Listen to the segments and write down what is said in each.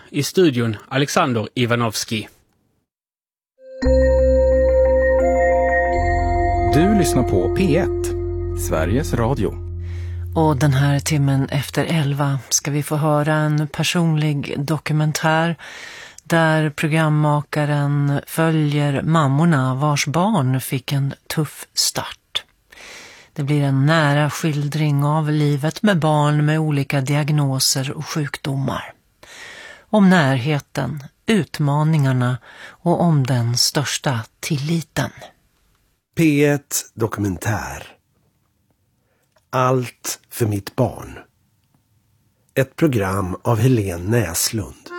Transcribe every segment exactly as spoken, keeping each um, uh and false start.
i studion Alexander Ivanovski. Du lyssnar på P ett, Sveriges Radio. Och den här timmen efter elva ska vi få höra en personlig dokumentär där programmakaren följer mammorna vars barn fick en tuff start. Det blir en nära skildring av livet med barn med olika diagnoser och sjukdomar. Om närheten, utmaningarna och om den största tilliten. P ett Dokumentär. Allt för mitt barn. Ett program av Helene Näslund.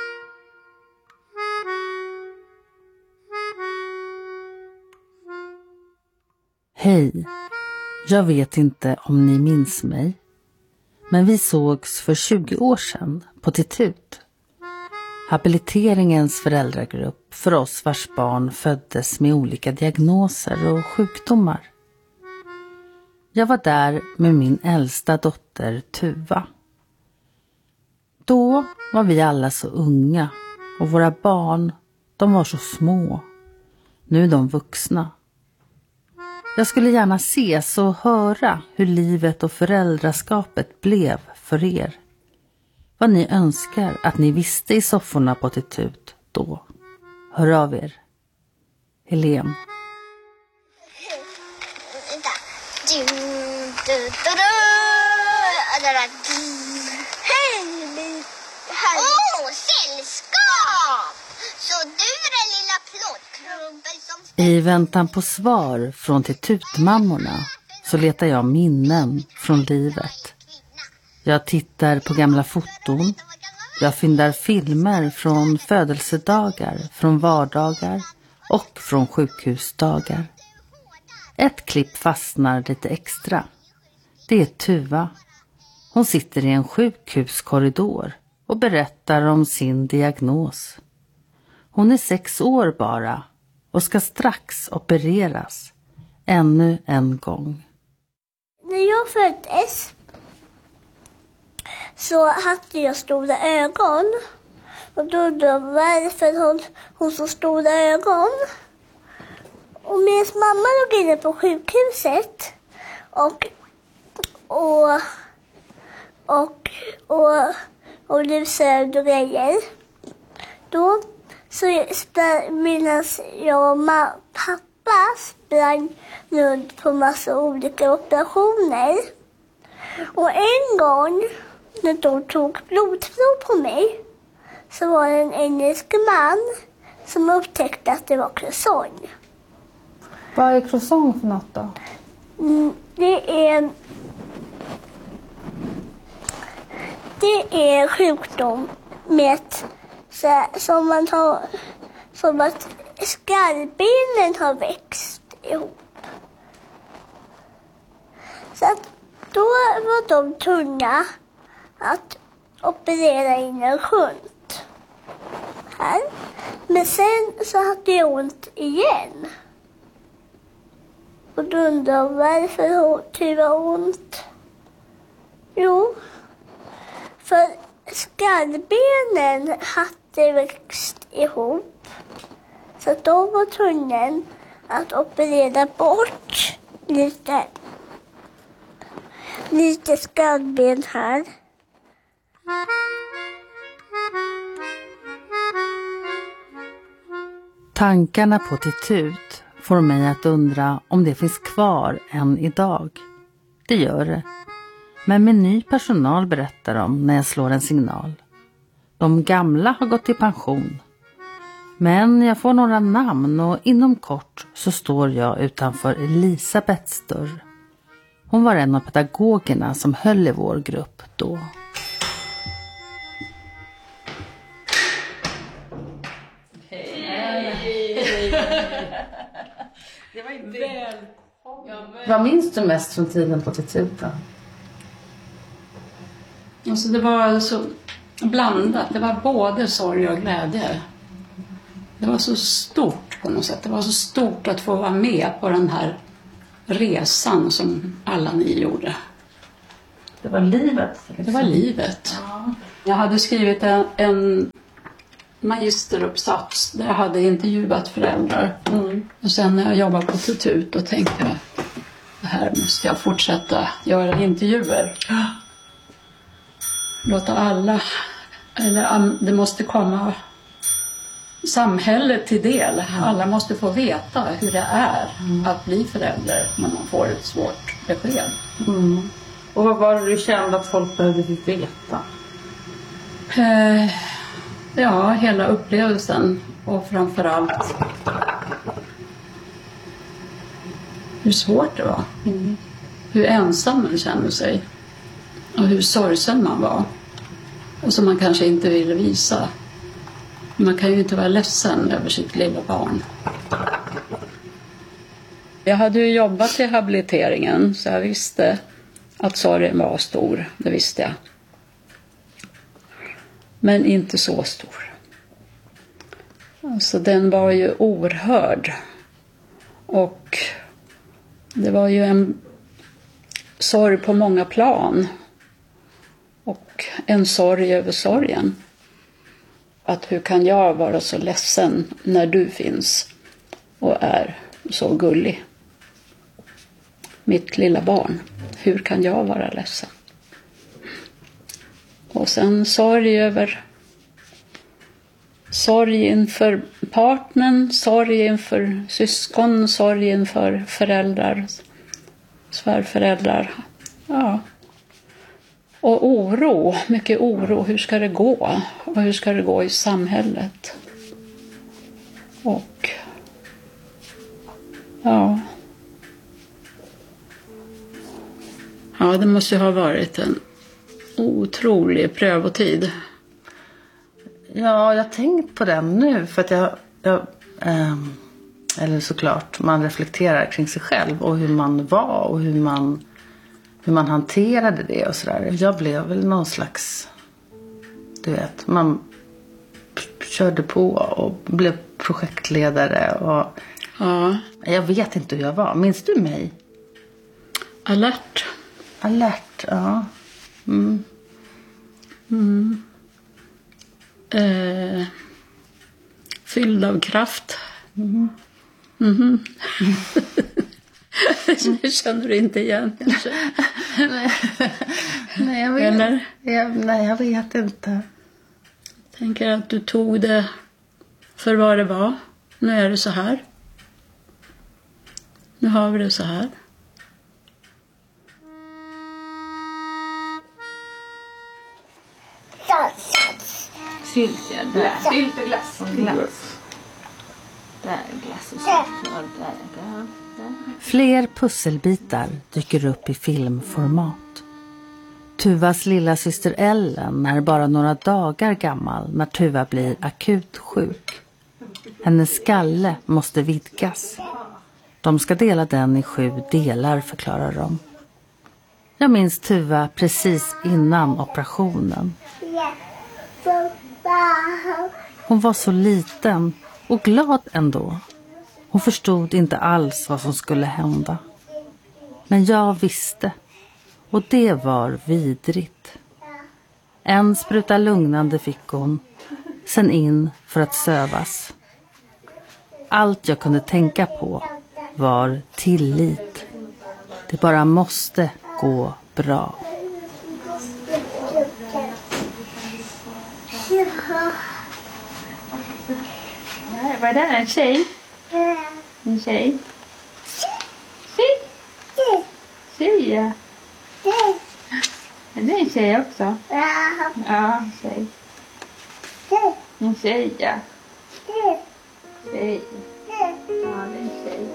Hej, jag vet inte om ni minns mig, men vi sågs för tjugo år sedan på Titut. Habiliteringens föräldragrupp för oss vars barn föddes med olika diagnoser och sjukdomar. Jag var där med min äldsta dotter Tuva. Då var vi alla så unga och våra barn, de var så små. Nu är de vuxna. Jag skulle gärna ses och höra hur livet och föräldraskapet blev för er. Vad ni önskar att ni visste i sofforna på Titut då. Hör av er. Helene. Åh, sällskap! Så du är den lilla plåtklumpen som... I väntan på svar från Titutmammorna så letar jag minnen från livet. Jag tittar på gamla foton. Jag fyndar filmer från födelsedagar, från vardagar och från sjukhusdagar. Ett klipp fastnar lite extra. Det är Tuva. Hon sitter i en sjukhuskorridor och berättar om sin diagnos. Hon är sex år bara och ska strax opereras. Ännu en gång. När jag föddes så hade jag stora ögon. Och då undrar jag varför hon, hon så stora ögon. Och medan mamma låg inne på sjukhuset och och och och och lusade och grejer. Då så medan jag och ma- pappa sprang runt på massa olika operationer. Och en gång när de tog blodprov på mig så var det en engelsk man som upptäckte att det var croissant. Vad är croissant för något då? Mm, det är det är sjukdom med så, som man har som att skallbenen har växt ihop. Så att då var de tunga att operera in en shunt här. Men sen så hade jag ont igen. Och då undrar jag varför Tuva har ont. Jo, för skallbenen hade växt ihop. Så att de var tvungna att operera bort lite, lite skallben här. Tankarna på Titut får mig att undra om det finns kvar än idag. Det gör det. Men med ny personal berättar de när jag slår en signal. De gamla har gått i pension. Men jag får några namn och inom kort så står jag utanför Elisabeths dörr. Hon var en av pedagogerna som höll i vår grupp då. Det var inte välkommen. Vad minns du mest från tiden på Titut då? Alltså det var så blandat. Det var både sorg och glädje. Det var så stort på något sätt. Det var så stort att få vara med på den här resan som alla ni gjorde. Det var livet. Liksom. Det var livet. Ja. Jag hade skrivit en, en magisteruppsats där jag hade intervjuat föräldrar. Mm. Och sen när jag jobbade på Tutut då tänkte jag, det här måste jag fortsätta göra intervjuer. Låta alla, eller det måste komma samhället till del. Mm. Alla måste få veta hur det är mm. att bli förälder när man får ett svårt besked. Mm. Och vad var det du kände att folk behövde veta? Eh, ja, hela upplevelsen och framförallt hur svårt det var. Mm. Hur ensam man kände sig och hur sorgsen man var. Och som man kanske inte ville visa. Man kan ju inte vara ledsen över sitt lilla barn. Jag hade ju jobbat i habiliteringen så jag visste att sorgen var stor. Det visste jag. Men inte så stor. Alltså den var ju oerhörd. Och det var ju en sorg på många plan. Och en sorg över sorgen. Att hur kan jag vara så ledsen när du finns och är så gullig? Mitt lilla barn. Hur kan jag vara ledsen? Och sen sorg över sorg inför partnern, sorg inför syskon, sorg inför föräldrar, svärföräldrar. Ja. Och oro, mycket oro. Hur ska det gå? Och hur ska det gå i samhället? Och ja. Ja, det måste ju ha varit en otrolig prövotid. Ja, jag har tänkt på den nu för att jag, jag ähm, eller såklart man reflekterar kring sig själv och hur man var och hur man hur man hanterade det och sådär. Jag blev väl någon slags, du vet, man p- körde på och blev projektledare och ja. Jag vet inte hur jag var. Minns du mig? Alert. Alert, ja. Mm. Mm. Eh, fylld av kraft. Mm. Mm-hmm. Det känner du inte igen kanske? nej. nej, jag vet. Eller? Jag, nej, jag vet inte. Tänker att du tog det för vad det var. Nu är det så här. Nu har vi det så här. Sylt, ja. Där. Sylt och glass. Och glass. Där, glass och sylt. Och där, där, där. Fler pusselbitar dyker upp i filmformat. Tuvas lilla syster Ellen är bara några dagar gammal när Tuva blir akut sjuk. Hennes skalle måste vidgas. De ska dela den i sju delar, förklarar de. Jag minns Tuva precis innan operationen. Hon var så liten och glad ändå. Hon förstod inte alls vad som skulle hända. Men jag visste. Och det var vidrigt. En spruta lugnande fick hon. Sen in för att sövas. Allt jag kunde tänka på var tillit. Det bara måste gå bra. Vad är det? En tjej? En tjej? Tjej? Tjej, ja. Är det en tjej också? Ja, en tjej. En tjej, ja. Tjej. Ja, det är en tjej.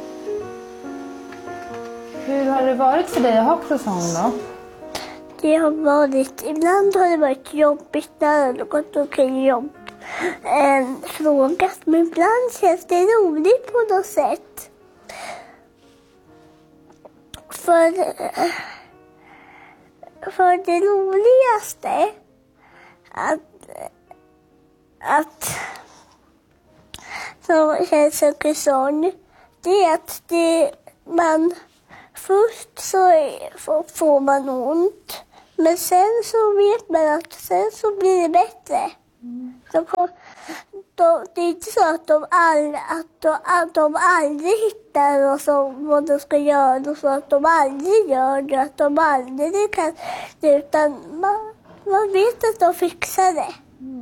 Hur har det varit för dig att ha krossong då? Det har varit, ibland har det varit jobbigt när det har gått okej jobb. En fråga, men ibland känns det roligt på något sätt. För, för det roligaste att, att som känns som krossong, det är att det, man först så får man ont. Men sen så vet man att sen så blir det bättre. De kom, de, det är inte så att de, all, att de, att de aldrig hittar och så, vad de ska göra och så att de aldrig gör det, att de aldrig kan det, utan man, man vet att de fixar det.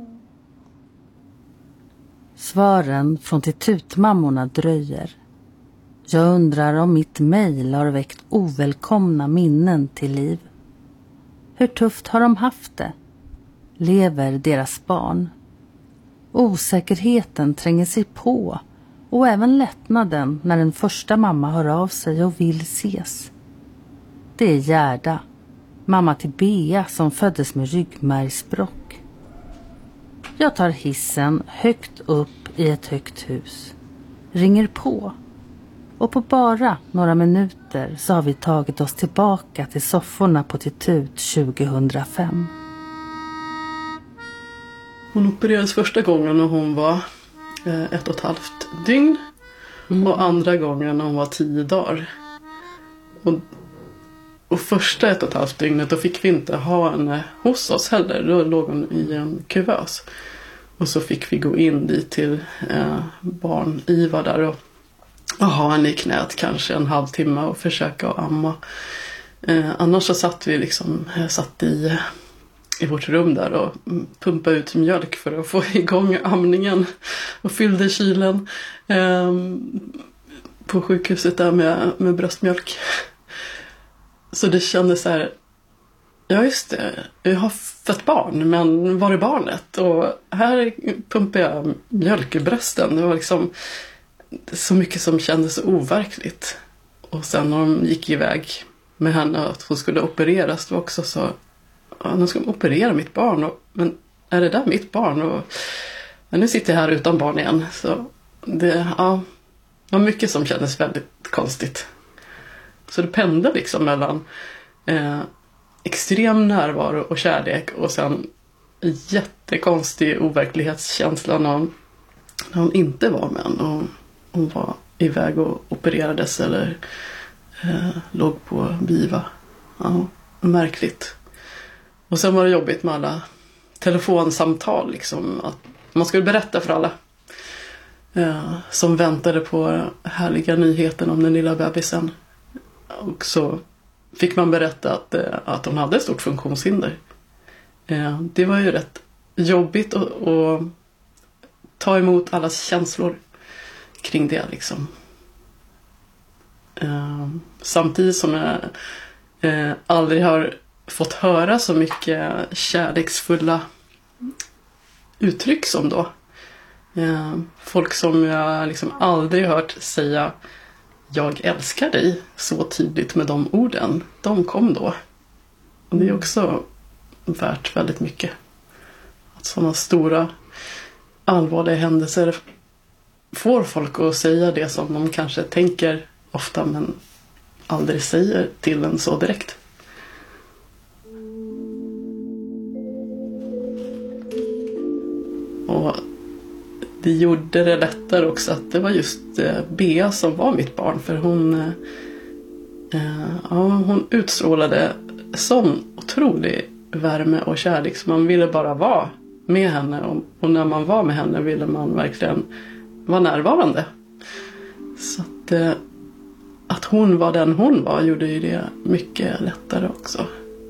Svaren från till tutmammorna dröjer. Jag undrar om mitt mejl har väckt ovälkomna minnen till liv. Hur tufft har de haft det? Lever deras barn? Osäkerheten tränger sig på och även lättnaden när den första mamma hör av sig och vill ses. Det är Gerda, mamma till Bea som föddes med ryggmärgsbråck. Jag tar hissen högt upp i ett högt hus, ringer på och på bara några minuter så har vi tagit oss tillbaka till sofforna på Titut tjugohundrafem. Hon opererades första gången när hon var eh, ett och ett halvt dygn mm. och andra gången när hon var tio dagar. Och, och första ett och ett halvt dygnet då fick vi inte ha henne hos oss heller. Då låg hon i en kuvös. Och så fick vi gå in dit till eh, barn-Iva där och, och ha henne i knät kanske en halvtimme och försöka att amma. Eh, annars så satt vi liksom, eh, satt i... i vårt rum där och pumpa ut mjölk för att få igång amningen och fyllde kylen eh, på sjukhuset där med, med bröstmjölk. Så det kändes så här, ja just det, jag har fött barn, men var är barnet? Och här pumpar jag mjölk i brösten. Det var liksom så mycket som kändes så overkligt. Och sen när de gick iväg med henne att hon skulle opereras, det var också så, ja, nu ska de operera mitt barn. Och, men är det där mitt barn? Och, men nu sitter jag här utan barn igen. Så det, ja, det var mycket som kändes väldigt konstigt. Så det pendlar liksom mellan eh, extrem närvaro och kärlek och sen jättekonstig overklighetskänsla när hon, när hon inte var med en och hon var iväg och opererades eller eh, låg på biva. Ja, märkligt. Och sen var det jobbigt med alla telefonsamtal liksom, att man skulle berätta för alla eh, som väntade på härliga nyheten om den lilla bebisen. Och så fick man berätta att, eh, att hon hade ett stort funktionshinder. Eh, det var ju rätt jobbigt att, att ta emot allas känslor kring det liksom. Eh, samtidigt som jag eh, aldrig har fått höra så mycket kärleksfulla uttryck som då. Eh, folk som jag liksom aldrig hört säga jag älskar dig så tydligt med de orden. De kom då. Och det är också värt väldigt mycket. Att sådana stora allvarliga händelser får folk att säga det som de kanske tänker ofta men aldrig säger till en så direkt. Och det gjorde det lättare också att det var just Bea som var mitt barn. För hon, eh, ja, hon utstrålade sån otrolig värme och kärlek. Så man ville bara vara med henne. Och, och när man var med henne ville man verkligen vara närvarande. Så att, eh, att hon var den hon var gjorde ju det mycket lättare också.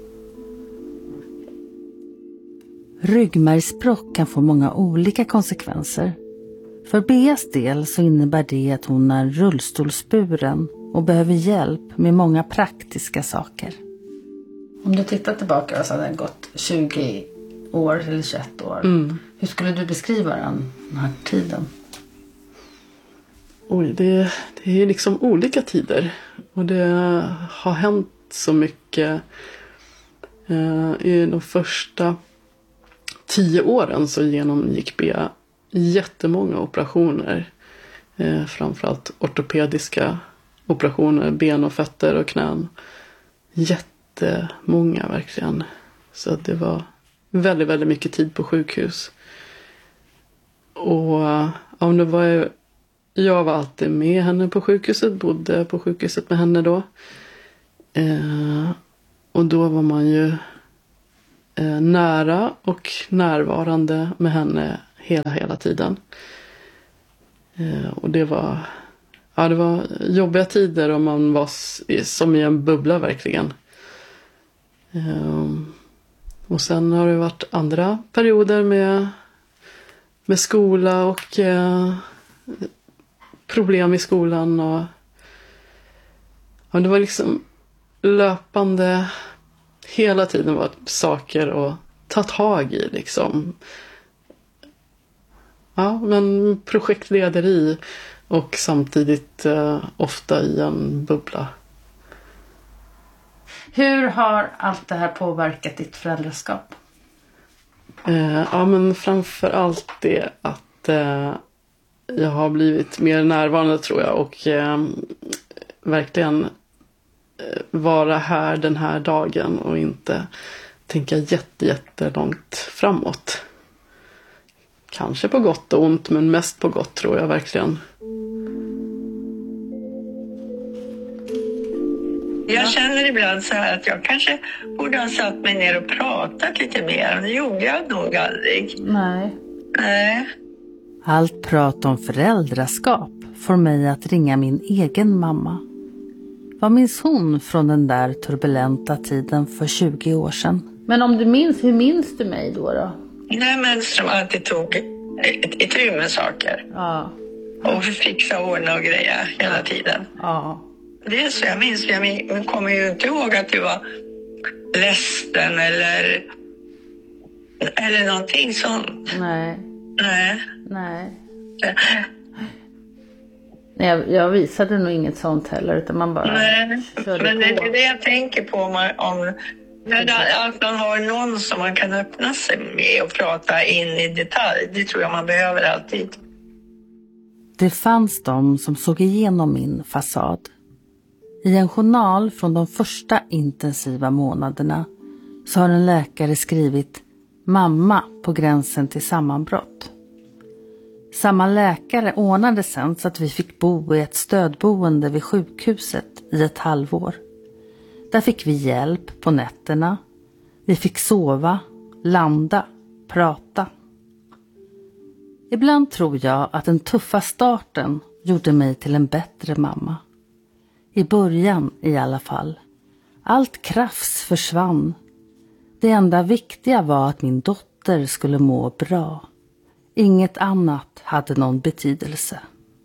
Ryggmärgsbråck kan få många olika konsekvenser. För Beas del så innebär det att hon är rullstolsburen och behöver hjälp med många praktiska saker. Om du tittar tillbaka så har det gått tjugo år eller tjugoett år. Mm. Hur skulle du beskriva den, den här tiden? Oj, det, det är liksom olika tider. Och det har hänt så mycket. Eh, I de första tio åren så genomgick Bea jättemånga operationer. Eh, framförallt ortopediska operationer, ben och fötter och knän. Jättemånga verkligen. Så det var väldigt, väldigt mycket tid på sjukhus. Och ja, det var ju, jag var alltid med henne på sjukhuset, bodde på sjukhuset med henne då. Eh, och då var man ju eh, nära och närvarande med henne hela, hela tiden. Eh, och det var, ja, det var jobbiga tider och man var som i en bubbla verkligen. Eh, och sen har det varit andra perioder med, med skola och eh, problem i skolan. Och, och det var liksom löpande, hela tiden var saker att ta tag i liksom. Ja, men projektlederi och samtidigt eh, ofta i en bubbla. Hur har allt det här påverkat ditt föräldraskap? Eh, ja, men framför allt det att eh, jag har blivit mer närvarande tror jag och eh, verkligen eh, vara här den här dagen och inte tänka jätte, jätte långt framåt. Kanske på gott och ont, men mest på gott tror jag verkligen. Jag känner ibland så här att jag kanske borde ha satt mig ner och pratat lite mer. Det gjorde jag nog aldrig. Nej. Nej. Allt prat om föräldraskap får mig att ringa min egen mamma. Vad minns hon från den där turbulenta tiden för tjugo år sedan? Men om du minns, hur minns du mig då då? Nej, men som alltid tog ett, ett rum med saker. Ja. Och fixa, ordna och greja hela tiden. Ja. Det är så jag minns. Jag min, jag kommer ju inte ihåg att du var ledsen eller, eller någonting sånt. Nej. Nej. Nej. Nej, jag, jag visade nog inget sånt heller, utan man bara Nej, körde men det på. är det jag tänker på om, man, om att man har någon som man kan öppna sig med och prata in i detalj. Det tror jag man behöver alltid. Det fanns de som såg igenom min fasad. I en journal från de första intensiva månaderna så har en läkare skrivit mamma på gränsen till sammanbrott. Samma läkare ordnade sen så att vi fick bo i ett stödboende vid sjukhuset i ett halvår. Där fick vi hjälp på nätterna. Vi fick sova, landa, prata. Ibland tror jag att den tuffa starten gjorde mig till en bättre mamma. I början i alla fall. Allt krafts försvann. Det enda viktiga var att min dotter skulle må bra. Inget annat hade någon betydelse.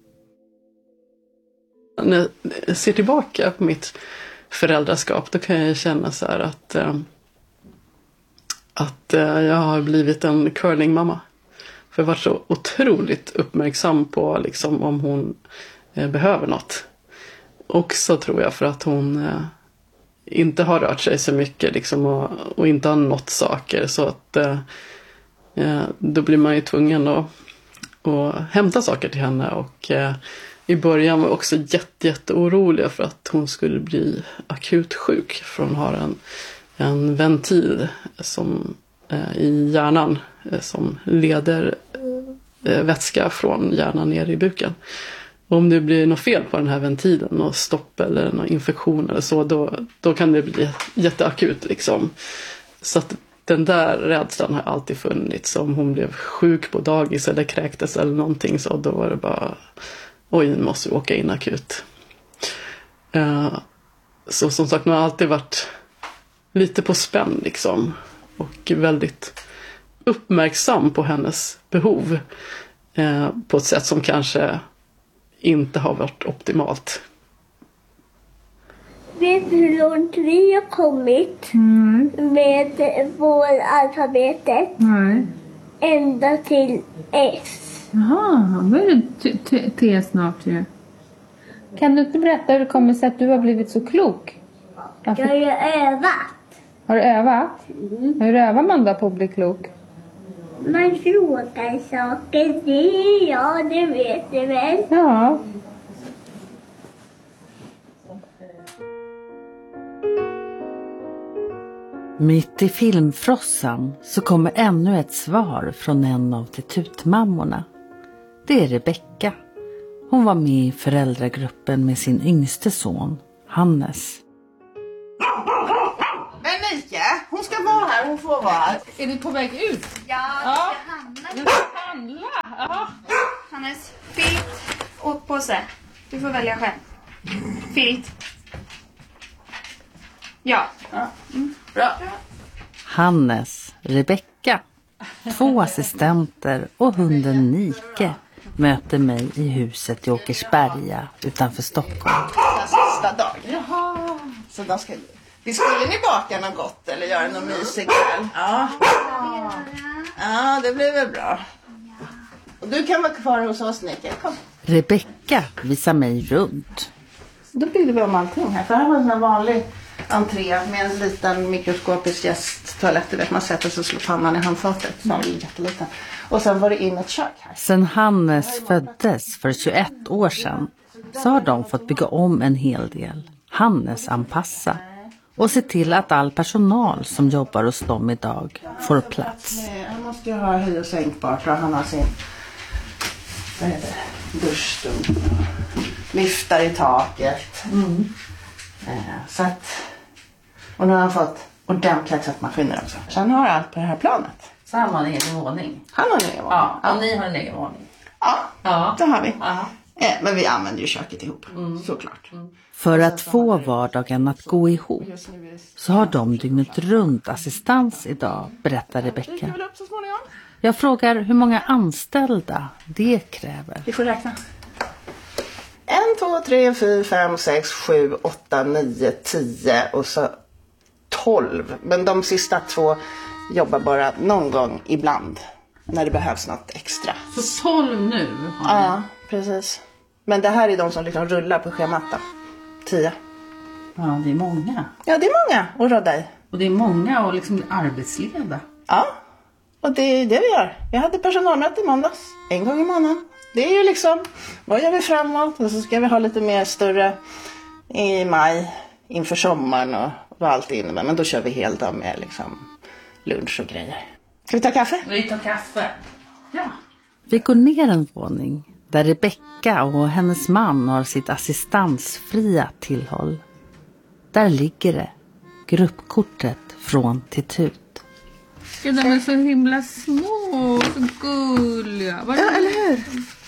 När jag ser tillbaka på mitt föräldraskap, då kan jag känna så här att, äh, att äh, jag har blivit en curlingmamma. För jag var så otroligt uppmärksam på liksom, om hon äh, behöver något. Också tror jag för att hon äh, inte har rört sig så mycket liksom, och, och inte har nått saker. Så att äh, äh, då blir man ju tvungen att, att hämta saker till henne. Och äh, i början var jag också jätte, jätte oroliga för att hon skulle bli akut sjuk. För hon har en, en ventil som, äh, i hjärnan äh, som leder äh, vätska från hjärnan ner i buken. Om det blir något fel på den här ventilen, något stopp eller någon infektion eller så, då, då kan det bli jätteakut liksom. Så att den där rädslan har alltid funnits. Om hon blev sjuk på dagis eller kräktes eller någonting, så då var det bara, oj, nu måste vi åka in akut. Uh, så som sagt, nu har jag alltid varit lite på spänn liksom. Och väldigt uppmärksam på hennes behov. Uh, på ett sätt som kanske inte har varit optimalt. Vet du hur långt vi har kommit mm. med vår alfabetet? Nej. Ända till S. Jaha, då är det t- t- T snart ju. Kan du inte berätta hur det kommer sig att du har blivit så klok? Varför? Jag har ju övat. Har du övat? Mm. Hur övar man då på att bli klok? Man frågar saker, det, ja, det vet du väl. Ja. Mitt i filmfrossan så kommer ännu ett svar från en av tutmammorna. Det är Rebecka. Hon var med i föräldragruppen med sin yngste son, Hannes. Men Mika, hon ska vara här. hon får vara. Är ni på väg ut? Ja, Ja. jag Jag ska handla. Ja. Hannes, filt och påse. Du får välja själv. Filt. Ja. Ja. Mm. Bra. Hannes, Rebecka, två assistenter och hunden Nike möter mig i huset i Åkersberga utanför Stockholm. Den sista dagen. Jaha. Så de ska... Vi skulle ni baka något gott eller göra något mysigt kväll? Ja. Ja, det blir väl bra. Och du kan vara kvar hos oss, Nike. Kom. Rebecka visar mig runt. Då byggde vi om allting här. För här var en vanlig entré med en liten mikroskopisk gästtoalett. Du vet, man sätter sig och slår pannan i handfatet. Som är jätteliten. Och sen var det in ett kök här. Sen Hannes föddes för tjugoett år sedan så har de fått bygga om en hel del. Hannes anpassa. Och se till att all personal som jobbar hos dem idag får plats. Han måste ju ha höj- och sänkbart. Och han har sin vad är det? Duschstol. Lyftar i taket. Mm. Så att, och nu har han fått ordentliga tvättmaskiner också. Så han har allt på det här planet. Så han har en egen våning. Han har en egen våning. Ja, och ni har en egen våning. Ja, Ja. det har vi. Ja. Eh, men vi använder ju köket ihop, mm. såklart. Mm. För att få vardagen att gå ihop så har de dygnet runt assistans idag, berättar Rebecka. Jag frågar hur många anställda det kräver. Vi får räkna. En, två, tre, fyra, fem, sex, sju, åtta, nio, tio och så tolv. Men de sista två jobbar bara någon gång ibland när det behövs något extra. Så tolv nu har ni? Ja, precis. Men det här är de som liksom rullar på schematta. Tio. Ja, det är många. Ja, det är många att råda i. Och det är många och liksom arbetsleda. Ja, och det är det vi gör. Vi hade personalmöte i måndags. En gång i månaden. Det är ju liksom, vad gör vi framåt? Och så ska vi ha lite mer större i maj inför sommaren och vad allt innebär. Men då kör vi hel dag med liksom lunch och grejer. Ska vi ta kaffe? Vi tar kaffe. Ja. Vi går ner en våning där Rebecka och hennes man har sitt assistansfria tillhåll. Där ligger det, gruppkortet från Titut. Gud, de är så himla små, så gulliga. Ja, eller hur?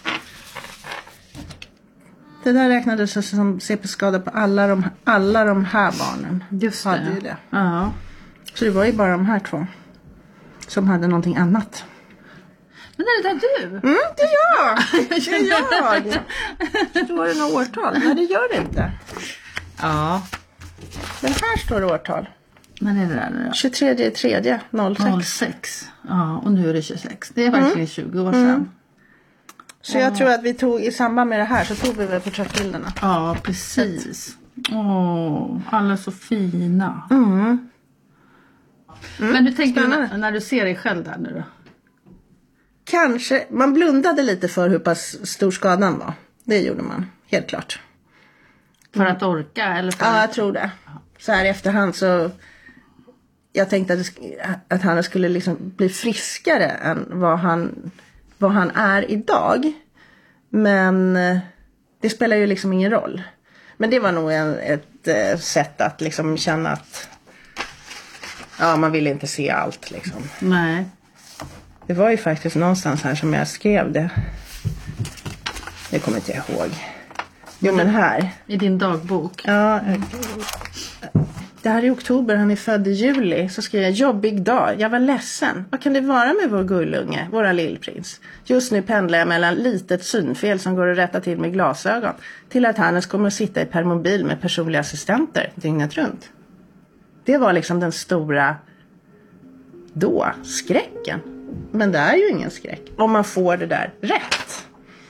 Det där räknades som C P-skada på alla de, alla de här barnen. Just det. Hade ju det. Ja. Så det var ju bara de här två som hade någonting annat. Men är det där du? Mm, det är jag! Det är jag! Står det något årtal? Nej, det gör det inte. Ja. Men här står det årtal. Men är det där nu då? tjugotredje tredje noll sex. noll sex. Ja, och nu är det tjugosex. Det är verkligen mm. tjugo år sedan. Mm. Så jag tror att vi tog, i samband med det här så tog vi väl porträttbilderna. Ja, precis. Åh, alla är så fina. Mm. Mm. Men hur tänker du när, när du ser dig själv där nu då? Kanske, man blundade lite för hur pass stor skadan var. Det gjorde man, helt klart. För att orka? Eller för ja, att... jag tror det. Så här i efterhand så... Jag tänkte att, det, att han skulle liksom bli friskare än vad han, vad han är idag. Men det spelar ju liksom ingen roll. Men det var nog en, ett äh, sätt att liksom känna att... Ja, man vill inte se allt liksom. Nej. Det var ju faktiskt någonstans här som jag skrev det. Det kommer inte jag ihåg. Jo, men här. I din dagbok? Ja. Det här är oktober, han är född i juli. Så skrev jag, jobbig dag, jag var ledsen. Vad kan det vara med vår gullunge, våra lillprins? Just nu pendlar jag mellan litet synfel som går att rätta till med glasögon. Till att Hannes kommer att sitta i permobil med personliga assistenter dygnet runt. Det var liksom den stora då, skräcken. Men det är ju ingen skräck om man får det där rätt.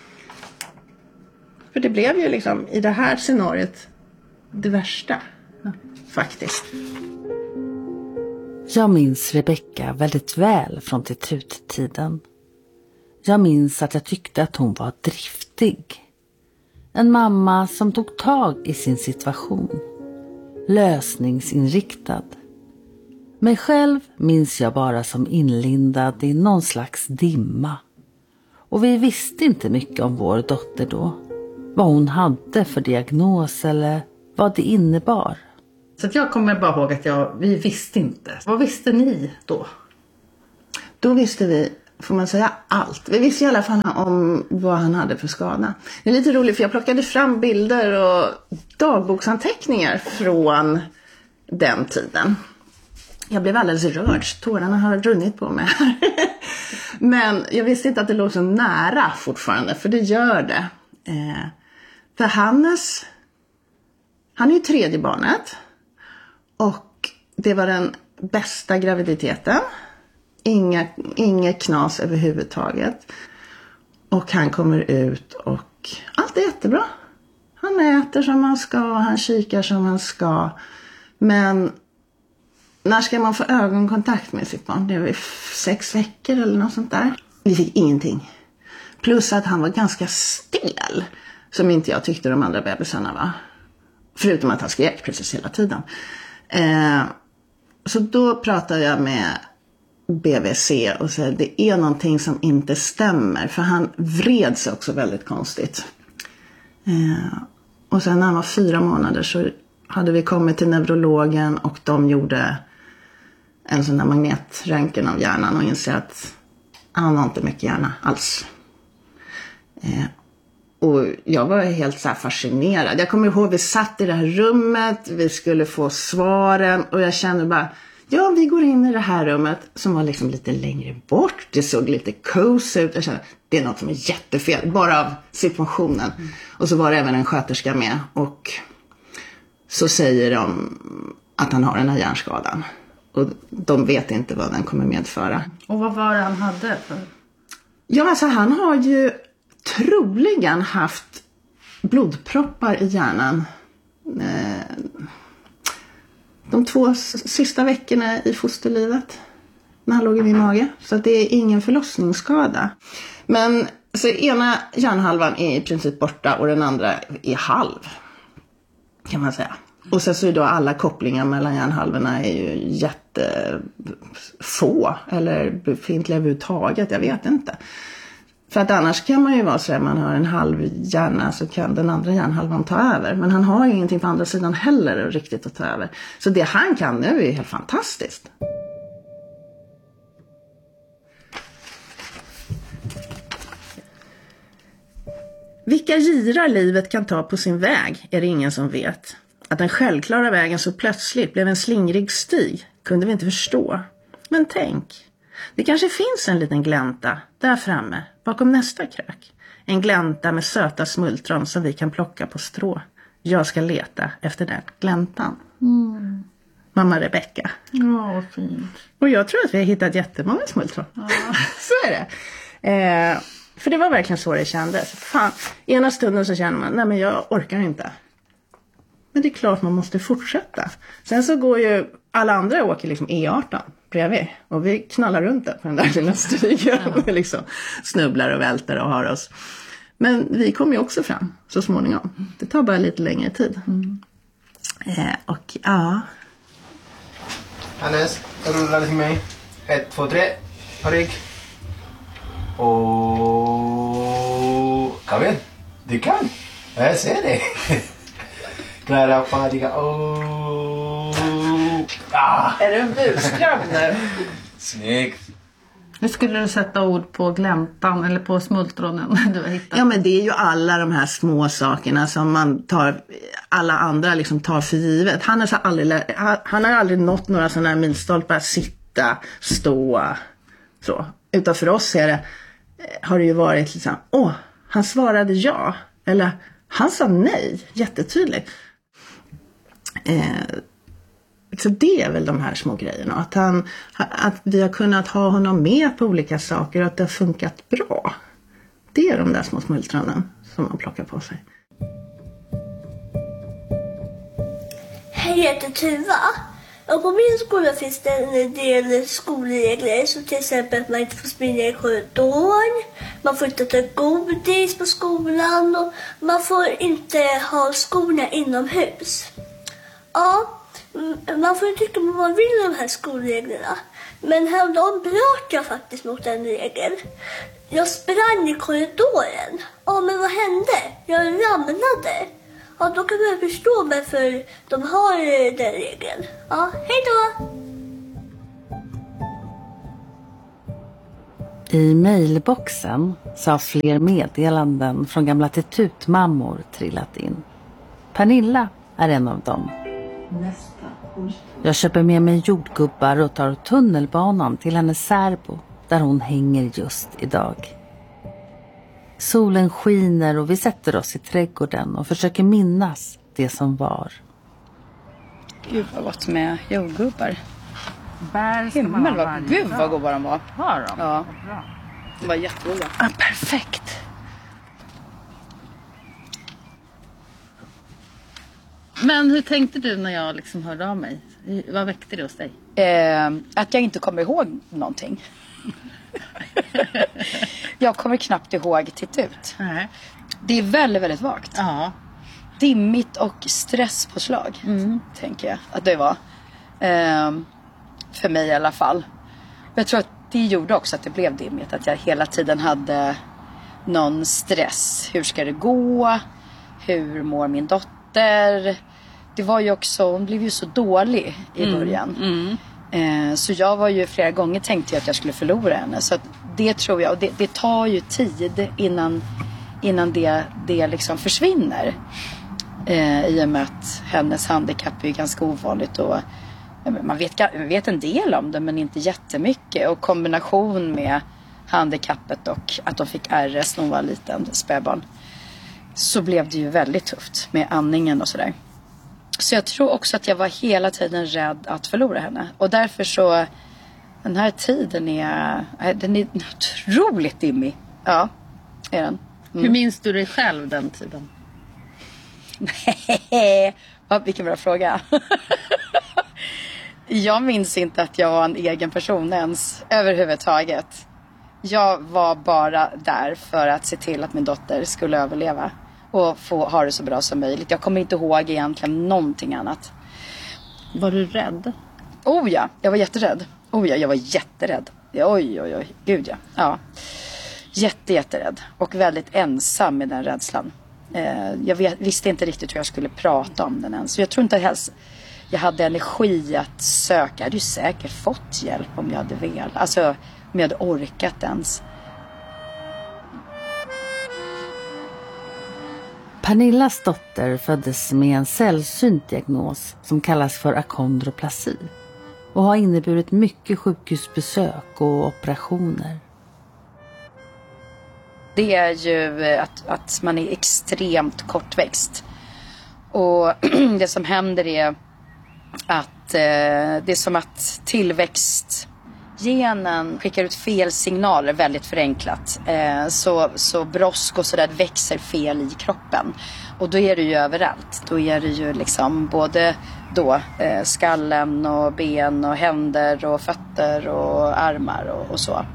För det blev ju liksom i det här scenariot det värsta. Ja, faktiskt. Jag minns Rebecka väldigt väl från Titut-tiden. Jag minns att jag tyckte att hon var driftig. En mamma som tog tag i sin situation. Lösningsinriktad. Mig själv minns jag bara som inlindad i någon slags dimma. Och vi visste inte mycket om vår dotter då. Vad hon hade för diagnos eller vad det innebar. Så att jag kommer bara ihåg att jag, vi visste inte. Vad visste ni då? Då visste vi, får man säga, allt. Vi visste i alla fall om vad han hade för skada. Det är lite roligt för jag plockade fram bilder och dagboksanteckningar från den tiden. Jag blev alldeles rörd. Tårarna har runnit på mig här. Men jag visste inte att det låg så nära fortfarande. För det gör det. Eh, för Hannes, han är ju tredje barnet. Och det var den bästa graviditeten. Inga, inga knas överhuvudtaget. Och han kommer ut och allt är jättebra. Han äter som han ska. Han kikar som han ska. Men när ska man få ögonkontakt med sitt barn? Det var sex veckor eller något sånt där. Vi fick ingenting. Plus att han var ganska stel. Som inte jag tyckte de andra bebisarna var. Förutom att han skrek precis hela tiden. Eh, så då pratade jag med B V C och sa att det är någonting som inte stämmer. För han vred sig också väldigt konstigt. Eh, och sen när han var fyra månader så hade vi kommit till neurologen och de gjorde en sån där magnetröntgen av hjärnan och inser att han har inte mycket hjärna alls. Eh, och jag var helt så här fascinerad. Jag kommer ihåg vi satt i det här rummet, vi skulle få svaren och jag kände bara, ja vi går in i det här rummet som var liksom lite längre bort. Det såg lite cozy ut. Jag kände, det är något som är jättefel, bara av situationen. Mm. Och så var det även en sköterska med och så säger de att han har den här hjärnskadan. Och de vet inte vad den kommer medföra. Och vad var det han hade för? Ja, alltså han har ju troligen haft blodproppar i hjärnan. De två sista veckorna i fosterlivet. När han låg i min mage. Så det är ingen förlossningsskada. Men så ena hjärnhalvan är i princip borta och den andra är halv. Kan man säga. Och sen så är då alla kopplingar mellan hjärnhalvorna är ju jättefå. Eller befintliga överhuvudtaget, jag vet inte. För att annars kan man ju vara så att man har en halv hjärna så kan den andra hjärnhalvan ta över. Men han har ju ingenting på andra sidan heller riktigt att ta över. Så det han kan nu är helt fantastiskt. Vilka girar livet kan ta på sin väg är det ingen som vet. Att den självklara vägen så plötsligt blev en slingrig stig kunde vi inte förstå. Men tänk, det kanske finns en liten glänta där framme bakom nästa krök. En glänta med söta smultron som vi kan plocka på strå. Jag ska leta efter den gläntan. Mm. Mamma Rebecka. Ja, vad fint. Och jag tror att vi har hittat jättemånga smultron. Ja. Så är det. Eh, för det var verkligen så det kändes. Fan, ena stunden så känner man, nej men jag orkar inte. Men det är klart man måste fortsätta. Sen så går ju alla andra åker liksom E arton bredvid. Och vi knallar runt där på den där lilla stigen. Ja. Och liksom snubblar och välter och har oss. Men vi kommer ju också fram så småningom. Det tar bara lite längre tid. Mm. Eh, och ja. Hannes, rulla lite till mig. Ett, två, tre. Ha rygg. Och... Kom igen. Du kan. Jag ser det. Klara, färdiga. Oh. Ah. Är du en buskrabb nu? Snyggt. Hur skulle du sätta ord på gläntan eller på smultronen du har hittat? Ja, men det är ju alla de här små sakerna som man tar, alla andra liksom tar för givet. Han har aldrig, han har aldrig nått några sådana här milstolpar, sitta, stå, så. Utan för oss är det, har det ju varit liksom, åh, han svarade ja. Eller han sa nej, jättetydligt. Eh, så det är väl de här små grejerna. Att, han, att vi har kunnat ha honom med på olika saker och att det har funkat bra. Det är de där små smultronen som man plockar på sig. Hej, jag heter Tuva. Och på min skola finns det en del skolregler. Så till exempel att man inte får springa i korridoren. Man får inte ta godis på skolan. Och man får inte ha skorna inomhus. Ja, man får tycka vad man vill om de här skolreglerna. Men häromdagen bröt jag faktiskt mot en regel. Jag sprang i korridoren. Ja, men vad hände? Jag ramlade. Ja, då kan man förstå mig för de har den regeln. Ja, hej då! I mejlboxen så har fler meddelanden från gamla tututmammor trillat in. Pernilla är en av dem. Jag köper med mig jordgubbar och tar tunnelbanan till hennes särbo där hon hänger just idag. Solen skiner och vi sätter oss i trädgården och försöker minnas det som var. Gud vad gott med jordgubbar. Bär ska man Himmel ha vad, varje gud dag. vad goda de var. Var de? Ja. Bra. De var jättegoda. Ah, perfekt. Men hur tänkte du när jag liksom hörde av mig? Vad väckte det hos dig? Eh, att jag inte kommer ihåg någonting. Jag kommer knappt ihåg Tittut. Nej. Det är väldigt, väldigt vagt. Ja. Dimmigt och stresspåslag, mm. tänker jag att det var. Eh, för mig i alla fall. Jag tror att det gjorde också att det blev dimmigt. Att jag hela tiden hade någon stress. Hur ska det gå? Hur mår min dotter? Det var ju också, hon blev ju så dålig i Mm. början. Mm. Eh, så jag var ju flera gånger tänkte jag att jag skulle förlora henne. Så att det tror jag, och det, det tar ju tid innan, innan det, det liksom försvinner. Eh, I och med att hennes handikapp är ju ganska ovanligt och man vet, man vet en del om det men inte jättemycket. Och kombination med handikappet och att de fick R S när hon var liten, spädbarn. Så blev det ju väldigt tufft med andningen och sådär. Så jag tror också att jag var hela tiden rädd att förlora henne. Och därför så, den här tiden är, den är otroligt dimmig. Ja, är den. Mm. Hur minns du dig själv den tiden? Nej, vilken bra fråga. Jag minns inte att jag var en egen person ens överhuvudtaget. Jag var bara där för att se till att min dotter skulle överleva och få ha det så bra som möjligt. Jag kommer inte ihåg egentligen någonting annat. Var du rädd? Oh ja, jag var jätterädd. Oh ja, jag var jätterädd. Oj, oj, oj. Gud ja. Ja. Jätte, jätterädd. Och väldigt ensam med den rädslan. Eh, jag vet, visste inte riktigt hur jag skulle prata om den än. Så jag tror inte helst jag hade energi att söka. Jag hade ju säkert fått hjälp om jag hade velat. Alltså om jag hade orkat ens. Pernillas dotter föddes med en sällsynt diagnos som kallas för akondroplasi och har inneburit mycket sjukhusbesök och operationer. Det är ju att, att man är extremt kortväxt. Och det som händer är att eh, det är som att tillväxtgenen skickar ut fel signaler, väldigt förenklat. Eh, så, så brosk och sådär växer fel i kroppen. Och då är det ju överallt. Då är det ju liksom både då, eh, skallen och ben och händer och fötter och armar och, och så.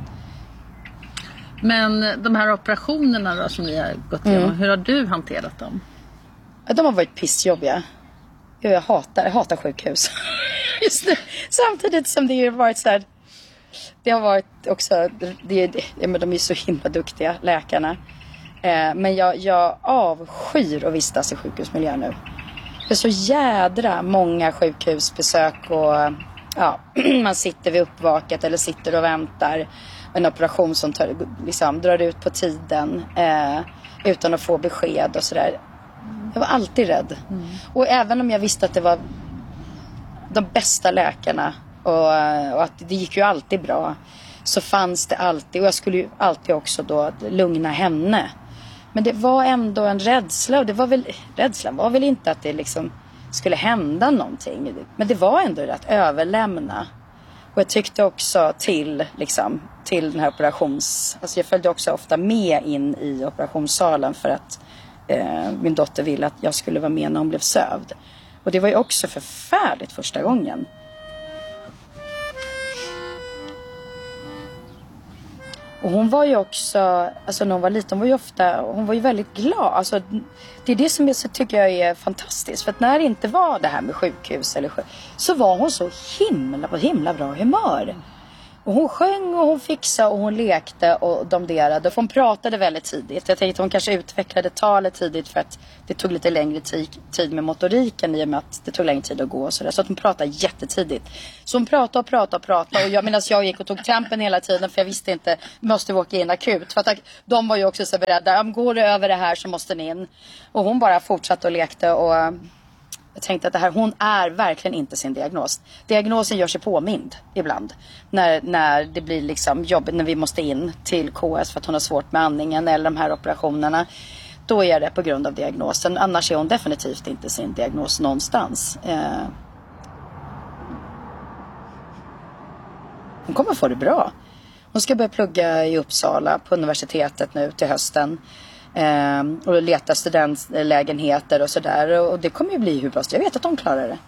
Men de här operationerna då som ni har gått igenom, Mm. hur har du hanterat dem? De har varit pissjobbiga. Jag hatar, jag hatar sjukhus. Just det. Samtidigt som det har varit så här. Det har varit också. Det, det, ja, men de är så himla duktiga, läkarna. Eh, men jag, jag avskyr att vistas i sjukhusmiljö nu. Det är så jädra många sjukhusbesök. Och ja, man sitter vid uppvaket eller sitter och väntar. En operation som tar, liksom, drar ut på tiden. Eh, utan att få besked och sådär. Jag var alltid rädd. Mm. Och även om jag visste att det var de bästa läkarna och, och att det gick ju alltid bra, så fanns det alltid, och jag skulle ju alltid också då lugna henne. Men det var ändå en rädsla, och det var väl, rädslan var väl inte att det liksom skulle hända någonting. Men det var ändå det att överlämna. Och jag tyckte också till, liksom, till den här operations... Alltså jag följde också ofta med in i operationssalen för att eh, min dotter ville att jag skulle vara med när hon blev sövd. Och det var ju också förfärligt första gången. Och hon var ju också, alltså när hon var liten, hon var ju ofta, hon var ju väldigt glad. Alltså, det är det som jag så tycker jag är fantastiskt. För att när det inte var det här med sjukhus eller sjuk, så var hon så himla på himla bra humör. Och hon sjöng och hon fixade och hon lekte och domderade. För hon pratade väldigt tidigt. Jag tänkte att hon kanske utvecklade talet tidigt för att det tog lite längre tid med motoriken i och med att det tog längre tid att gå och sådär. Så att hon pratade jättetidigt. Så hon pratade och pratade och pratade. Och jag medan jag gick och tog trampen hela tiden för jag visste inte, måste vi åka in akut. För att de var ju också så beredda. Om går det över det här så måste ni in. Och hon bara fortsatte och lekte och... Jag tänkte att det här, hon är verkligen inte sin diagnos. Diagnosen gör sig påmind ibland. När, när det blir liksom jobbigt, när vi måste in till K S för att hon har svårt med andningen eller de här operationerna. Då är det på grund av diagnosen. Annars är hon definitivt inte sin diagnos någonstans. Eh... Hon kommer få det bra. Hon ska börja plugga i Uppsala på universitetet nu till hösten. Eh, och leta studentlägenheter och sådär. Och det kommer ju bli hur bra. Jag vet att de klarar det.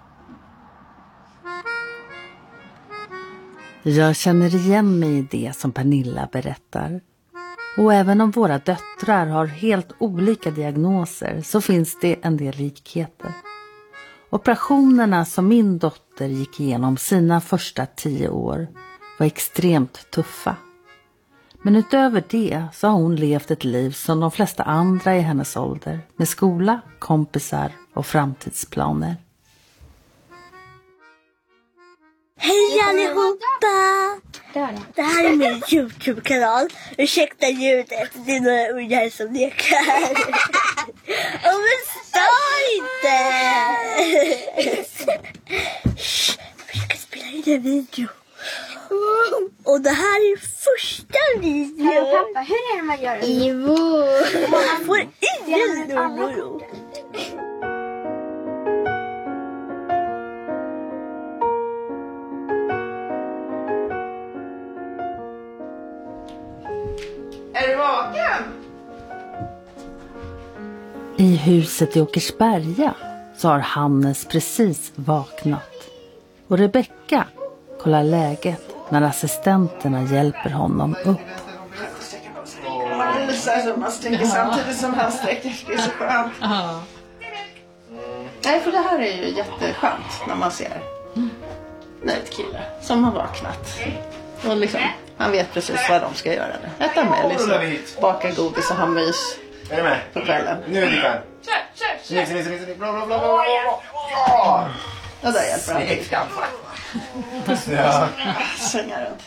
Jag känner igen mig i det som Pernilla berättar. Och även om våra döttrar har helt olika diagnoser så finns det en del likheter. Operationerna som min dotter gick igenom sina första tio år var extremt tuffa. Men utöver det så har hon levt ett liv som de flesta andra i hennes ålder. Med skola, kompisar och framtidsplaner. Hej allihopa! Det här är min YouTube-kanal. Ursäkta ljudet, det är några ungar som lekar. Åh men stör inte! Shh, jag försöker spela in en video. Och det här är första videon. Hej pappa, hur är det man gör det? Ivo! Man får ingen nummer. Är du vaken? I huset i Åkersberga så har Hannes precis vaknat. Och Rebecka kollar läget när assistenterna hjälper honom upp. Man så här, man sträcker samtidigt som han sträcker. Det är så skönt. Ja. Nej, för det här är ju jätteskönt när man ser nöjd kille som har vaknat. Och liksom, han vet precis vad de ska göra. Äta mellis, baka godis och ha mys på kvällen. Nu är det kväll. Snyggt, snyggt, snyggt. Bla, bla, bla, bla, bla. Och där hjälper han till. Ja. Svänga runt.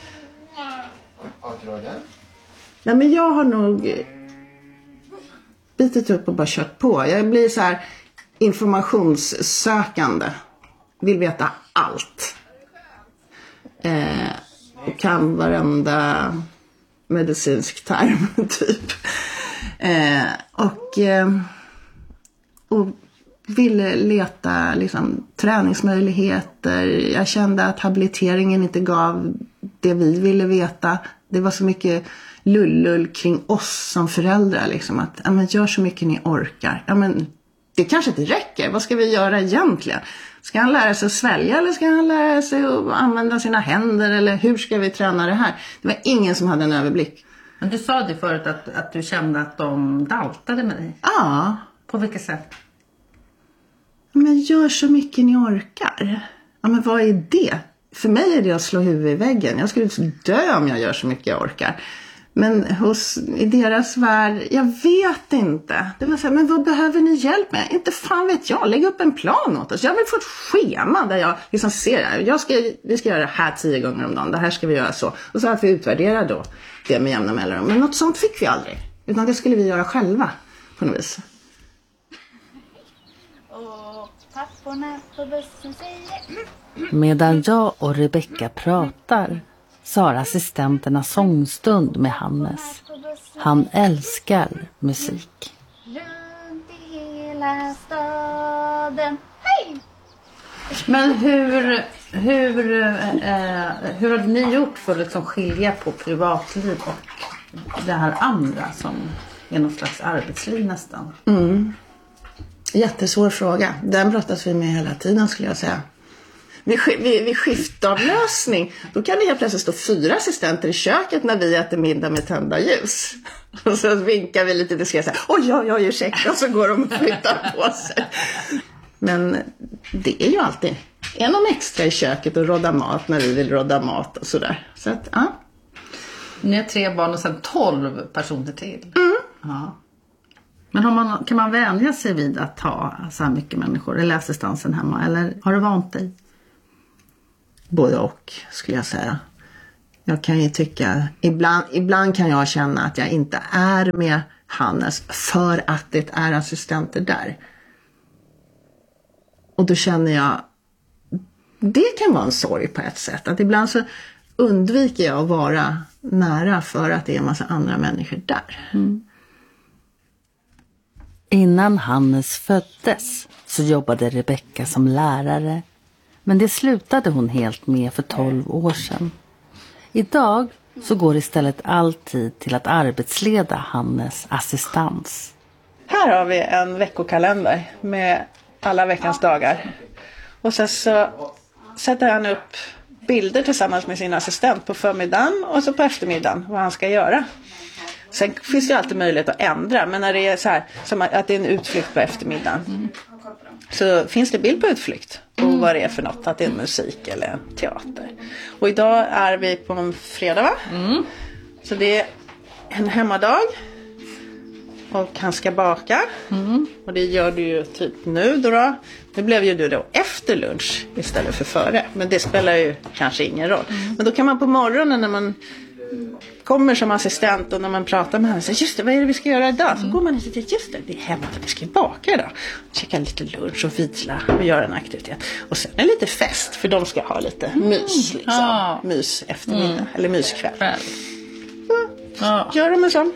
Nej, men jag har nog bitit upp och bara kört på. Jag blir så här informationssökande. Vill veta allt. Eh, och kan varenda medicinsk term typ. Eh, och, eh, och ville leta liksom, träningsmöjligheter. Jag kände att habiliteringen inte gav det vi ville veta. Det var så mycket lullull kring oss som föräldrar. Liksom, att ja, men gör så mycket ni orkar. Ja, men, det kanske inte räcker. Vad ska vi göra egentligen? Ska han lära sig att svälja eller ska han lära sig att använda sina händer? Eller hur ska vi träna det här? Det var ingen som hade en överblick. Men du sa det förut att, att du kände att de daltade med dig. Ja. På vilket sätt? Men gör så mycket ni orkar. Ja, men vad är det? För mig är det att slå huvudet i väggen. Jag skulle dö om jag gör så mycket jag orkar. Men hos, i deras värld, jag vet inte. Det var så här, men vad behöver ni hjälp med? Inte fan vet jag, lägg upp en plan åt oss. Jag vill få ett schema där jag liksom ser, jag ska, vi ska göra det här tio gånger om dagen. Det här ska vi göra så. Och så att vi utvärderar då det med jämna mellanrum. Men något sånt fick vi aldrig. Utan det skulle vi göra själva på något vis. Och papporna på bussen säger... Medan jag och Rebecka pratar så har assistenterna sångstund med Hannes. Han älskar musik. Runt i hela staden. Hej! Men hur, hur, eh, hur har ni gjort för att liksom skilja på privatliv och det här andra som är någon slags arbetsliv nästan? Mm. Jättesvår fråga. Den brottas vi med hela tiden skulle jag säga. Vid, vid, vid skiftavlösning då kan det helt plötsligt stå fyra assistenter i köket när vi äter middag med tända ljus. Och så vinkar vi lite diskret så här, oj, oj, oj, ursäkta, och så går de och flyttar på sig. Men det är ju alltid är någon extra i köket och rådda mat när vi vill rådda mat och sådär. Så att, ja. Ni är tre barn och sen tolv personer till. Mm. Ja. Men har man, kan man vänja sig vid att ha så här mycket människor eller assistansen hemma? Eller har du vant dig? Både och, skulle jag säga. Jag kan ju tycka, ibland, ibland kan jag känna att jag inte är med Hannes för att det är assistenter där. Och då känner jag, det kan vara en sorg på ett sätt. Att ibland så undviker jag att vara nära för att det är en massa andra människor där. Mm. Innan Hannes föddes så jobbade Rebecka som lärare. Men det slutade hon helt med för tolv år sedan. Idag så går istället all tid till att arbetsleda Hannes assistans. Här har vi en veckokalender med alla veckans dagar. Och sen så sätter han upp bilder tillsammans med sin assistent på förmiddagen och så på eftermiddagen vad han ska göra. Sen finns det ju alltid möjlighet att ändra, men när det är så här som att det är en utflykt på eftermiddagen mm. så finns det bild på utflykt och mm. vad det är för något, att det är en musik eller en teater. Och idag är vi på en fredag, va? Mm. Så det är en hemmadag och han ska baka mm. och det gör du ju typ nu då, då. Nu blev ju du då efter lunch istället för före, men det spelar ju kanske ingen roll. Mm. Men då kan man på morgonen när man kommer som assistent och när man pratar med henne, så just det, vad är det vi ska göra idag? Så mm. går man och säger, just det, det är hemma att vi ska baka idag. Käka lite lunch och vila och göra en aktivitet. Och sen är det lite fest, för de ska ha lite mm. mys liksom. Ah. Mys eftermiddag, mm. eller myskväll. Så, ah. Gör de en sån.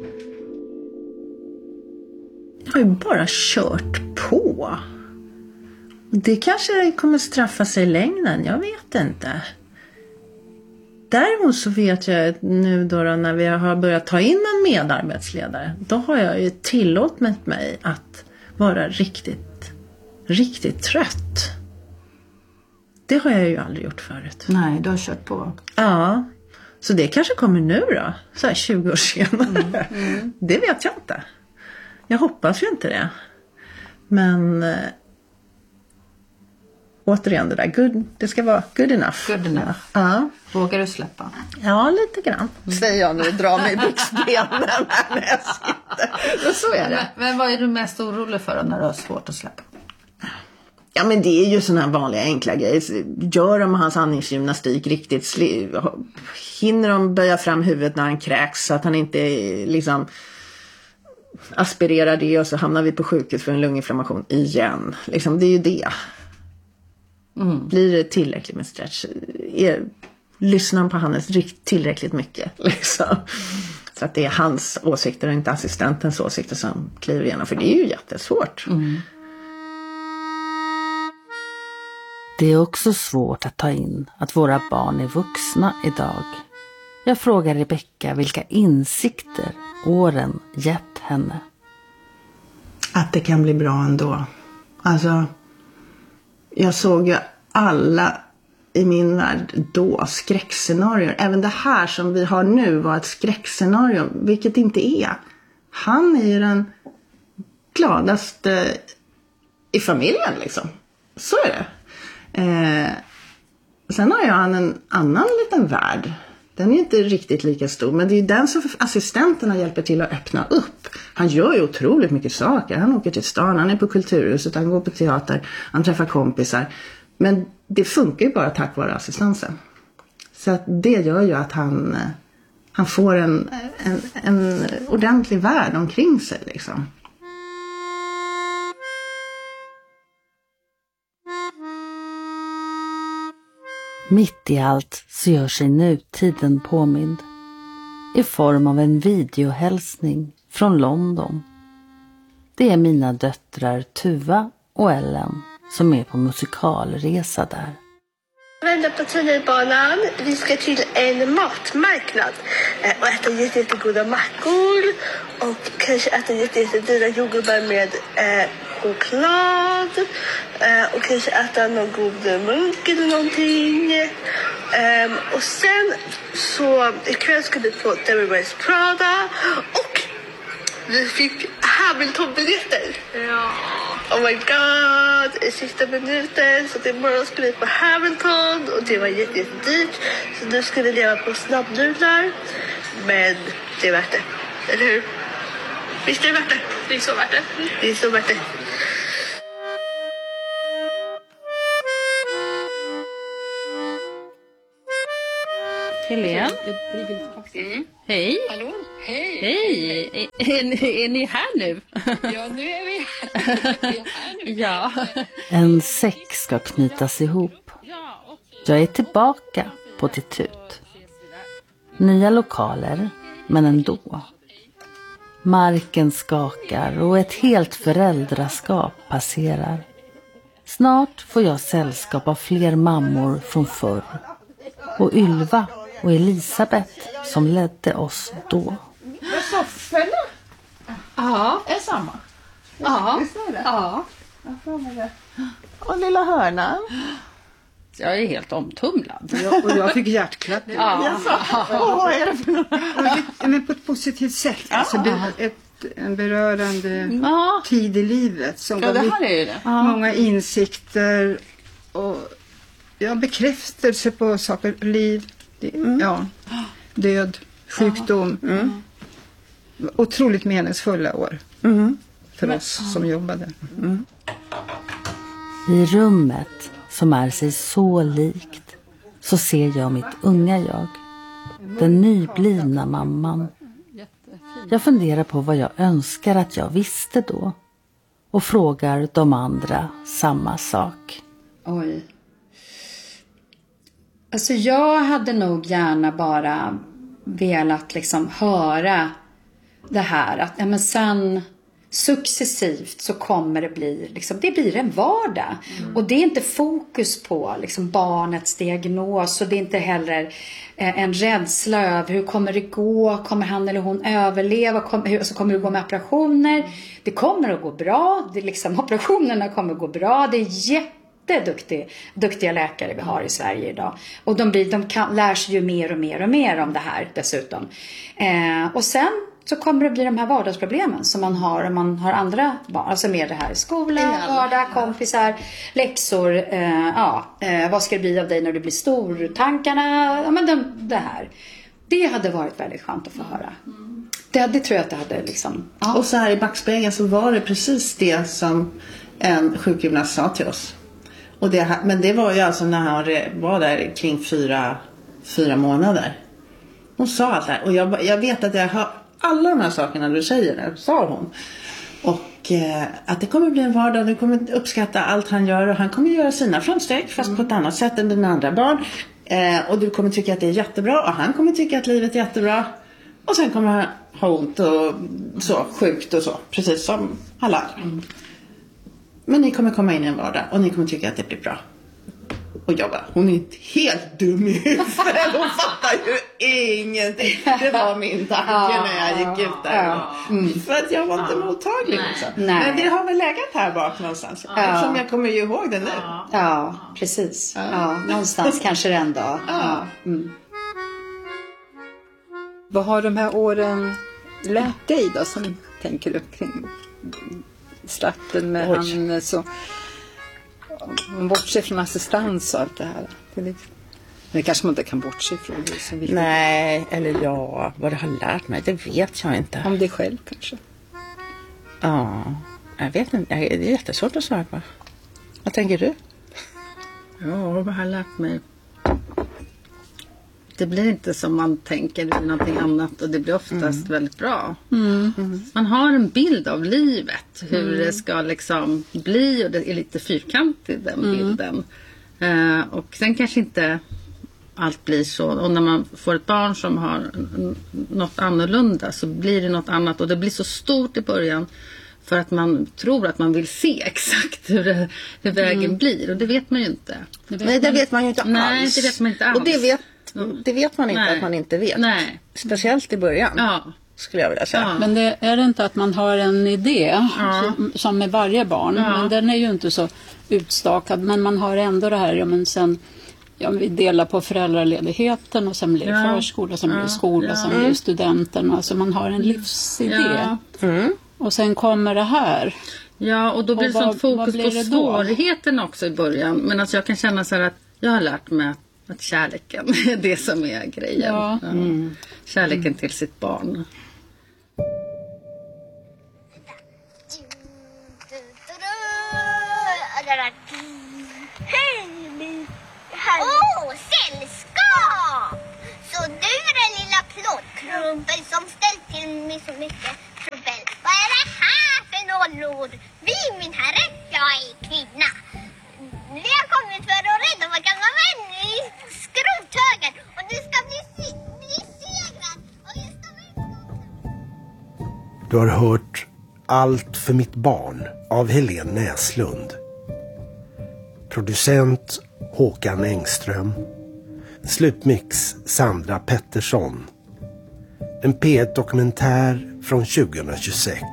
Jag har ju bara kört på. Det kanske kommer straffa sig i längden, jag vet inte. Däremot så vet jag nu då, då när vi har börjat ta in en medarbetsledare, då har jag ju tillåtit mig att vara riktigt, riktigt trött. Det har jag ju aldrig gjort förut. Nej, du har kört på. Ja, så det kanske kommer nu då, så här tjugo år senare. Mm, mm. Det vet jag inte. Jag hoppas ju inte det. Men äh, återigen det där, good, det ska vara good enough. Good enough. Ja. Vågar du släppa? Ja, lite grann. Mm. Säger jag nu, drar mig i byxbenen när jag sitter. Så är det. Men, men vad är du mest orolig för när du har svårt att släppa? Ja, men det är ju sådana här vanliga enkla grejer. Gör de hans andningsgymnastik riktigt, sli- hinner de böja fram huvudet när han kräks så att han inte liksom aspirerar det och så hamnar vi på sjukhus för en lunginflammation igen. Liksom, det är ju det. Mm. Blir det tillräckligt med stretch? Är, lyssnar på Hannes tillräckligt mycket? Liksom. Mm. Så att det är hans åsikter och inte assistentens åsikter som kliver igenom. För det är ju jättesvårt. Mm. Det är också svårt att ta in att våra barn är vuxna idag. Jag frågar Rebecka vilka insikter åren gett henne. Att det kan bli bra ändå. Alltså, jag såg ju alla i min värld då skräckscenarier. Även det här som vi har nu var ett skräckscenario, vilket inte är. Han är ju den gladaste i familjen liksom. Så är det. Eh, sen har jag en annan liten värld. Den är inte riktigt lika stor, men det är den som assistenterna hjälper till att öppna upp. Han gör ju otroligt mycket saker. Han åker till stan, han är på kulturhuset, han går på teater, han träffar kompisar. Men det funkar ju bara tack vare assistansen. Så att det gör ju att han, han får en, en, en ordentlig värld omkring sig liksom. Mitt i allt så gör sig nutiden påmind i form av en videohälsning från London. Det är mina döttrar Tuva och Ellen som är på musikalresa där. Vända på tunnelbanan. Vi ska till en matmarknad och äta jätte, jättegoda mackor och kanske äta jätte, jättedyra jordgubbar med eh, choklad eh, och kanske äta någon god munk eller någonting. Um, och sen så ikväll ska vi på Debbie Wears Prada och vi fick Hamilton-biljetter. Ja. Oh my god, i sista minuten så det bara skulle vi på Hamilton och det var jätte, jättedyrt. Så nu skulle vi leva på snabbnudlar. Men det är värt det, eller hur? Visst är det värt det? Det är så värt det. Det är så värt det. Helene? Mm. Hej. Hallå? Hej. Hej. Är, är, är ni här nu? Ja, nu är vi här. Vi är här nu. Ja. En säck ska knytas ihop. Jag är tillbaka på Titut. Nya lokaler, men ändå. Marken skakar och ett helt föräldraskap passerar. Snart får jag sällskap av fler mammor från förr. Och Ylva och Elisabeth som ledde oss då. Men sofforna? Ja. Är samma? Ja. Visst är det? Ja. Och lilla hörnan? Jag är helt omtumlad. Jag, och jag fick hjärtklappning. Ja. Och vad är det för något? Men på ett positivt sätt. Alltså be, ett, en berörande Ja. tid i livet. Som Ja, det gav här är ju det. många insikter och ja, bekräftelse på saker, liv, Mm. ja, död, sjukdom. Mm. Otroligt meningsfulla år Mm. för oss som jobbade. Mm. I rummet som är sig så likt så ser jag mitt unga jag. Den nyblivna mamman. Jag funderar på vad jag önskar att jag visste då. Och frågar de andra samma sak. Oj. Alltså jag hade nog gärna bara velat liksom höra det här. Att ja, men sen successivt så kommer det bli, liksom, det blir en vardag. Mm. Och det är inte fokus på liksom, barnets diagnos. Och det är inte heller eh, en rädsla över hur kommer det gå. Kommer han eller hon överleva? Kom, hur, alltså, kommer det gå med operationer? Mm. Det kommer att gå bra. Det, liksom, operationerna kommer att gå bra. Det är jätte Duktig, duktiga läkare vi har i Sverige idag. Och de, blir, de kan, lär sig ju mer och mer och mer om det här dessutom. Eh, och sen så kommer det bli de här vardagsproblemen som man har om man har andra barn. Alltså med det här skola, vardag, kompisar, läxor. Eh, ja, eh, vad ska det bli av dig när du blir stor? Tankarna, ja, men de, det här. Det hade varit väldigt skönt att få höra. Det, det tror jag att det hade liksom... Ja. Och så här i backspegeln så var det precis det som en sjukgymnast sa till oss. Och det, men det var ju alltså när han var där kring fyra, fyra månader. Hon sa allt det här. Och jag, jag vet att jag hör alla de här sakerna du säger där, sa hon. Och eh, att det kommer bli en vardag. Du kommer uppskatta allt han gör. Och han kommer göra sina framsteg fast mm. på ett annat sätt än dina andra barn. Eh, och du kommer tycka att det är jättebra. Och han kommer tycka att livet är jättebra. Och sen kommer han ha ont och så, sjukt och så. Precis som alla andra. Mm. Men ni kommer komma in i en vardag och ni kommer tycka att det blir bra. Och jag bara, hon är inte helt dum i huvudet. Hon fattar ju ingenting. Det var min tanke när jag gick ut där. Ja. Mm. För att jag var inte mottaglig. Nej. Men det har väl legat här bak någonstans. Ja. Eftersom jag kommer ju ihåg det nu. Ja, precis. Ja. Ja, någonstans kanske det ändå. Ja. Ja. Mm. Vad har de här åren lärt dig då som tänker du kring starten med Oj. han så man bortser från assistans och allt det här. Det, det kanske man inte kan bortse från. Det så Nej, eller ja, vad det har lärt mig, det vet jag inte. Om dig själv kanske? Ja, jag vet inte. Det är jättesvårt att svara på. Vad tänker du? Ja, vad har lärt mig? Det blir inte som man tänker, det blir någonting annat och det blir oftast mm. väldigt bra. Mm. Mm. Man har en bild av livet, hur mm. det ska liksom bli och det är lite fyrkantigt den mm. bilden. Uh, och sen kanske inte allt blir så. Och när man får ett barn som har n- något annorlunda så blir det något annat och det blir så stort i början för att man tror att man vill se exakt hur, det, hur vägen mm. blir och det vet man ju inte. Det vet Nej, det man, vet man ju inte alls. Nej, det vet man inte alls. Och det vet Det vet man inte Nej. att man inte vet. Nej. Speciellt i början. Ja. Skulle jag vilja säga. Ja. Men det är det inte att man har en idé ja. som, som med varje barn. Ja. Men den är ju inte så utstakad. Men man har ändå det här. Ja, men sen, ja, vi delar på föräldraledigheten. Och sen blir det ja. förskola. Sen ja. blir det skola. Ja. Sen blir det studenten. Alltså man har en livsidé. Ja. Mm. Och sen kommer det här. Ja, och då blir det och sånt vad, fokus vad på blir det då? svårigheten också i början. Men alltså jag kan känna så här att jag har lärt mig att, att kärleken är det som är grejen. Ja. Ja. Mm. Kärleken mm. till sitt barn. Åh, oh, sällskap! Så du är den lilla plåtkrumpel som ställt till mig så mycket trubbel. Vad är det här för nollord? Vi, min herre, jag är kvinna. Vi har kommit för att rädda vår gamla vän i skrothögen. Och du ska bli, bli segrad. Och du ska bli... Du har hört Allt för mitt barn av Helene Näslund. Producent Håkan Engström. Slutmix Sandra Pettersson. En P ett-dokumentär från tjugohundratjugosex.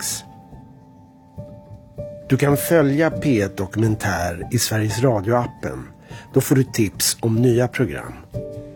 Du kan följa P ett Dokumentär i Sveriges Radio-appen. Då får du tips om nya program.